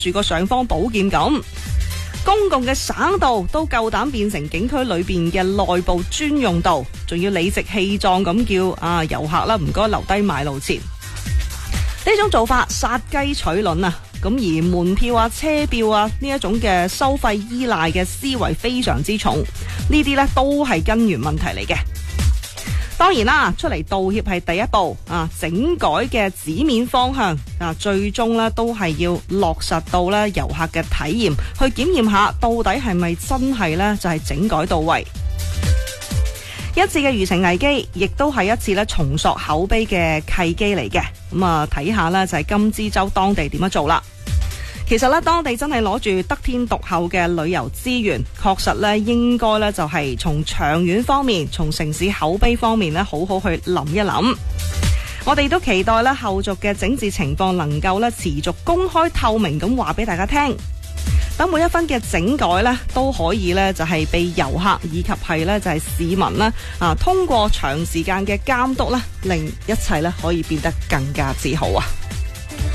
住個上方寶劍咁。公共嘅省道都夠膽變成景區裏邊嘅內部專用道，仲要理直氣壯咁叫遊客啦，唔該留低買路錢。呢種做法殺雞取卵啊！咁而門票啊、車票啊呢一種嘅收費依賴嘅思維非常之重，呢啲呢都係根源問題嚟嘅。當然啦，出嚟道歉係第一步啊，整改嘅紙面方向啊，最終呢都係要落實到呢遊客嘅體驗，去檢驗下到底係咪真係呢就係整改到位。一次嘅輿情危機，亦都係一次咧重塑口碑嘅契機嚟嘅。咁啊，睇下呢就係金枝洲當地點樣做啦。其實呢，當地真係攞住得天獨厚嘅旅遊資源，確實呢應該呢就係從長遠方面，從城市口碑方面呢好好去諗一諗。我哋都期待呢後續嘅整治情況能夠呢持續公開透明咁話俾大家聽。等每一分嘅整改呢都可以呢就係被遊客以及係呢就係市民呢通過長時間嘅監督呢，令一切呢可以變得更加之好啊！